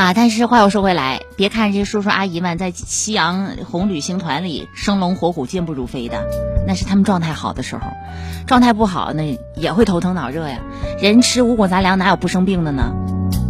啊，但是话又说回来，别看这些叔叔阿姨们在夕阳红旅行团里生龙活虎健步如飞的，那是他们状态好的时候，状态不好那也会头疼脑热呀。人吃五谷杂粮哪有不生病的呢？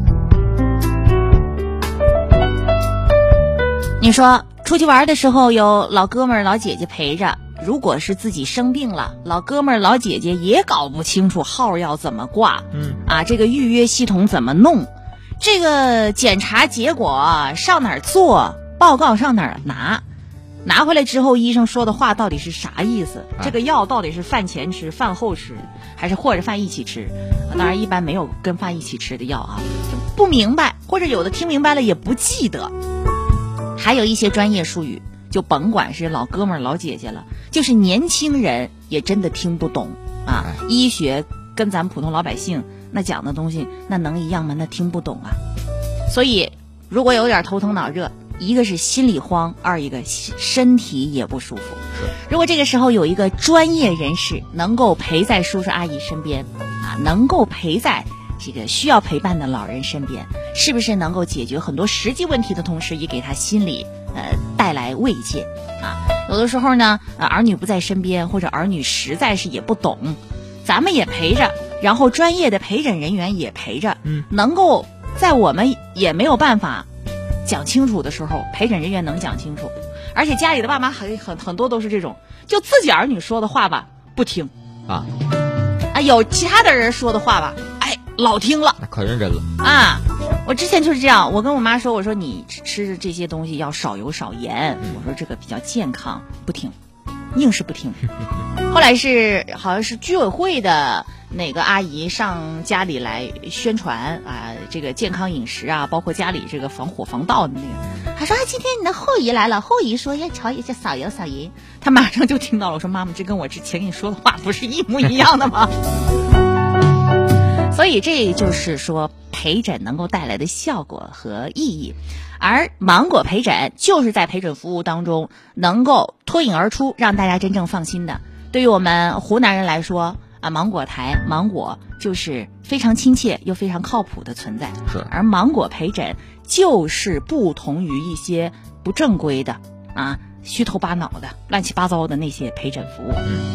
你说出去玩的时候有老哥们儿老姐姐陪着，如果是自己生病了，老哥们儿老姐姐也搞不清楚号要怎么挂，这个预约系统怎么弄，这个检查结果上哪儿做，报告上哪儿拿回来之后医生说的话到底是啥意思，这个药到底是饭前吃饭后吃还是或者饭一起吃，当然一般没有跟饭一起吃的药啊，不明白，或者有的听明白了也不记得。还有一些专业术语就甭管是老哥们儿老姐姐了，就是年轻人也真的听不懂啊。医学跟咱们普通老百姓那讲的东西那能一样吗？那听不懂啊。所以如果有点头疼脑热，一个是心里慌，二一个身体也不舒服。如果这个时候有一个专业人士能够陪在叔叔阿姨身边能够陪在这个需要陪伴的老人身边，是不是能够解决很多实际问题的同时也给他心里带来慰藉有的时候呢儿女不在身边，或者儿女实在是也不懂，咱们也陪着，然后专业的陪诊人员也陪着，能够在我们也没有办法讲清楚的时候，陪诊人员能讲清楚。而且家里的爸妈很多都是这种，就自己儿女说的话吧不听有其他的人说的话吧老听了， 那可认真了我之前就是这样，我跟我妈说，我说你吃这些东西要少油少盐，我说这个比较健康，不听，硬是不听。后来好像是居委会的哪个阿姨上家里来宣传这个健康饮食包括家里这个防火防盗的那个，她说今天你的后姨来了，后姨说要少油少盐，她马上就听到了，我说妈妈，这跟我之前跟你说的话不是一模一样的吗？所以这就是说陪诊能够带来的效果和意义，而芒果陪诊就是在陪诊服务当中能够脱颖而出，让大家真正放心的。对于我们湖南人来说芒果台芒果就是非常亲切又非常靠谱的存在，而芒果陪诊就是不同于一些不正规的虚头巴脑的乱七八糟的那些陪诊服务。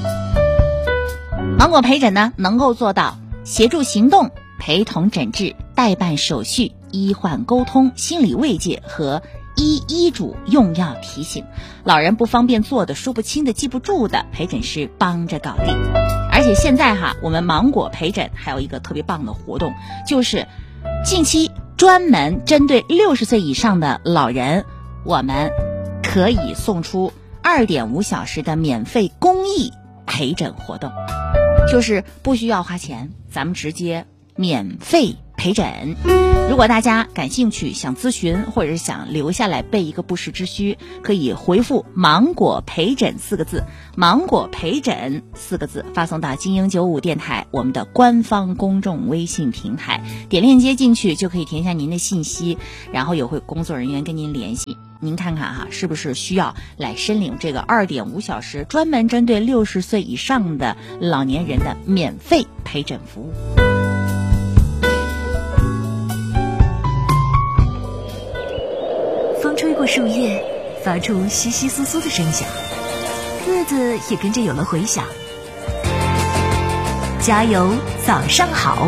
芒果陪诊呢能够做到协助行动、陪同诊治、代办手续、医患沟通、心理慰藉和医嘱用药提醒，老人不方便做的、说不清的、记不住的，陪诊师帮着搞定。而且现在我们芒果陪诊还有一个特别棒的活动，就是近期专门针对60岁以上的老人，我们可以送出2.5小时的免费公益陪诊活动，就是不需要花钱，咱们直接免费陪诊。如果大家感兴趣想咨询，或者是想留下来备一个不时之需，可以回复芒果陪诊4个字，芒果陪诊4个字发送到精英95电台我们的官方公众微信平台，点链接进去就可以填下您的信息，然后有会工作人员跟您联系，您看看是不是需要来申领这个2.5小时专门针对60岁以上的老年人的免费陪诊服务。 风吹过树叶，发出窸窸窣窣的声响，鸽子也跟着有了回响。加油，早上好！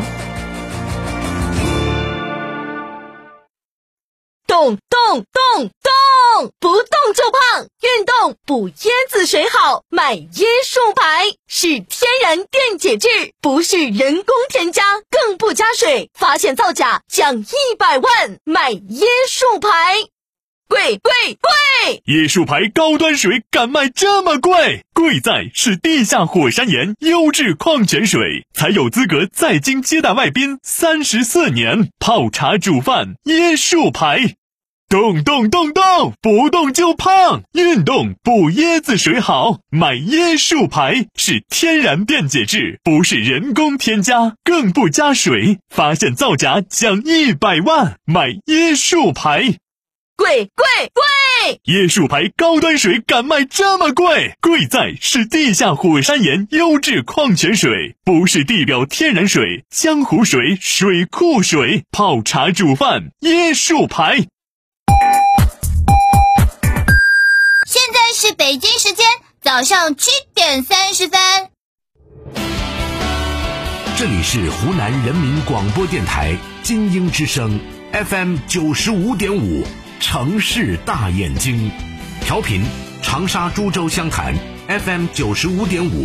动动动动，不动就胖，运动补椰子水好，买椰树牌，是天然电解质，不是人工添加，更不加水，发现造假奖100万，买椰树牌。贵！ 椰树牌高端水敢卖这么贵？贵在是地下火山岩优质矿泉水，才有资格在京接待外宾34年，泡茶煮饭椰树牌。动动动动，不动就胖，运动补椰子水好，买椰树牌，是天然电解质，不是人工添加，更不加水，发现造假奖100万，买椰树牌。 贵！ 椰树牌高端水敢卖这么贵？贵在是地下火山岩优质矿泉水，不是地表天然水、江湖水、水库水，泡茶煮饭椰树牌。 现在是北京时间早上7点30分。 这里是湖南人民广播电台精英之声 FM 95.5城市大眼睛，调频长沙株洲湘潭 FM 95.5。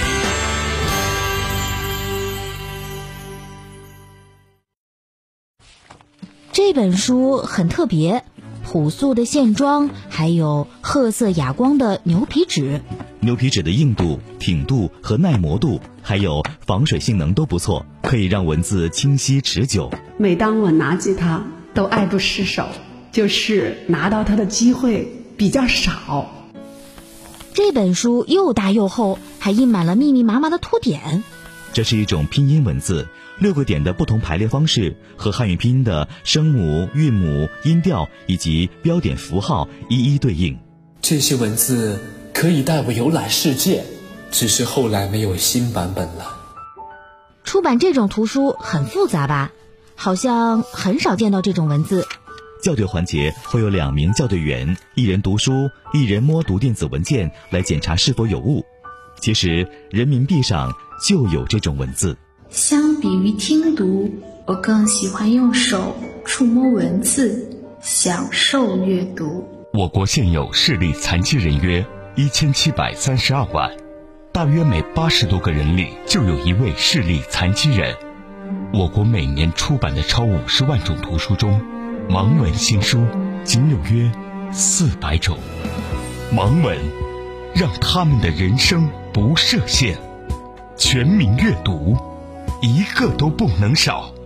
这本书很特别，朴素的线装，还有褐色哑光的牛皮纸。 牛皮纸的硬度、挺度和耐磨度，还有防水性能都不错，可以让文字清晰持久。 每当我拿起它，都爱不释手，就是拿到它的机会比较少。 这本书又大又厚，还印满了密密麻麻的图点。 这是一种拼音文字，6个点的不同排列方式和汉语拼音的声母、韵母、音调以及标点符号一一对应。 这些文字可以带我游览世界，只是后来没有新版本了。 出版这种图书很复杂吧？好像很少见到这种文字。 校对环节会有2名校对员，一人读书，一人摸读电子文件来检查是否有误。其实人民币上就有这种文字。 相比于听读，我更喜欢用手触摸文字，享受阅读。 我国现有视力残疾人约1732万，大约每80多个人里就有一位视力残疾人。我国每年出版的超50万种图书中，盲文新书仅有约400种。盲文让他们的人生不设限，全民阅读，一个都不能少。